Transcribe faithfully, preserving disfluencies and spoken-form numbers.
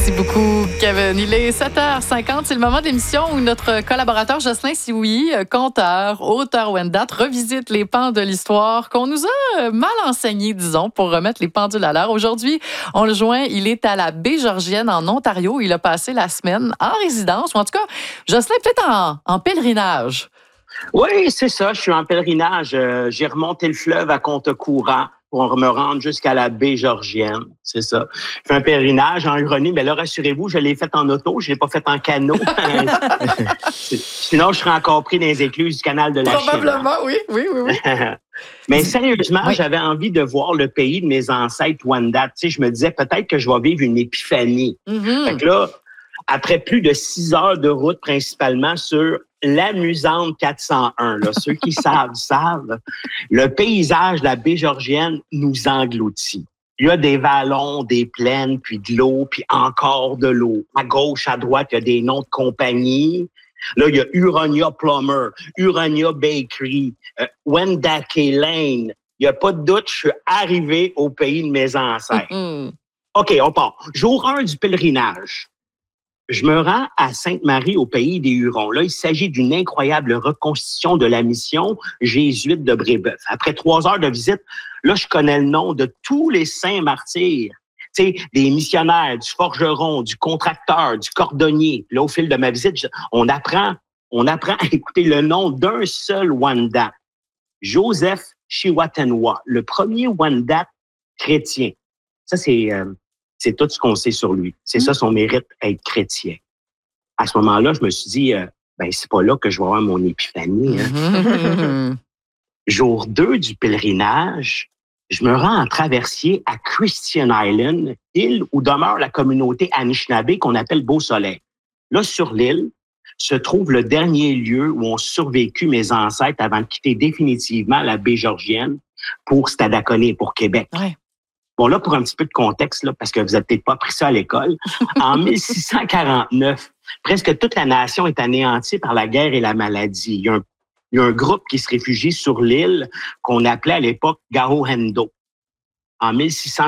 Merci beaucoup, Kevin. Il est sept heures cinquante. C'est le moment de l'émission où notre collaborateur Jocelyn Sioui, conteur, auteur Wendat, revisite les pans de l'histoire qu'on nous a mal enseignés, disons, pour remettre les pendules à l'heure. Aujourd'hui, on le joint. Il est à la baie Georgienne, en Ontario. Il a passé la semaine en résidence, ou en tout cas, Jocelyn, peut-être en, en pèlerinage. Oui, c'est ça. Je suis en pèlerinage. Euh, j'ai remonté le fleuve à compte courant pour me rendre jusqu'à la baie Georgienne. C'est ça. Je fais un pèlerinage en Huronie, mais là, rassurez-vous, je l'ai fait en auto, je l'ai pas fait en canot. Sinon, je serais encore pris dans les écluses du canal de la Chine. Probablement, oui, oui, oui, oui. Mais sérieusement, oui. J'avais envie de voir le pays de mes ancêtres Wendat. Tu sais, je me disais peut-être que je vais vivre une épiphanie. Mm-hmm. Fait que là, après plus de six heures de route, principalement sur l'amusante quatre cent un, là, ceux qui savent, savent, le paysage de la baie Georgienne nous engloutit. Il y a des vallons, des plaines, puis de l'eau, puis encore de l'eau. À gauche, à droite, il y a des noms de compagnies. Là, il y a Huronia Plumber, Huronia Bakery, euh, Wendake Lane. Il n'y a pas de doute, je suis arrivé au pays de mes ancêtres. Mm-hmm. OK, on part. Jour un du pèlerinage. Je me rends à Sainte-Marie, au pays des Hurons. Là, il s'agit d'une incroyable reconstitution de la mission jésuite de Brébeuf. Après trois heures de visite, là, je connais le nom de tous les saints martyrs. Tu sais, des missionnaires, du forgeron, du contracteur, du cordonnier. Là, au fil de ma visite, on apprend, on apprend à écouter le nom d'un seul Wendat. Joseph Chiwatenwa, le premier Wendat chrétien. Ça, c'est... Euh, C'est tout ce qu'on sait sur lui. C'est mmh. ça son mérite, être chrétien. À ce moment-là, je me suis dit, euh, ben c'est pas là que je vais avoir mon épiphanie. Hein. Mmh. Jour deux du pèlerinage, je me rends en traversier à Christian Island, île où demeure la communauté Anishinaabe qu'on appelle Beau-Soleil. Là, sur l'île, se trouve le dernier lieu où ont survécu mes ancêtres avant de quitter définitivement la baie Georgienne pour Stadacone, pour Québec. Ouais. Bon, là, pour un petit peu de contexte, là, parce que vous n'avez peut-être pas appris ça à l'école, en mille six cent quarante-neuf, presque toute la nation est anéantie par la guerre et la maladie. Il y a un, il y a un groupe qui se réfugie sur l'île qu'on appelait à l'époque Gaohendo. En mille six cent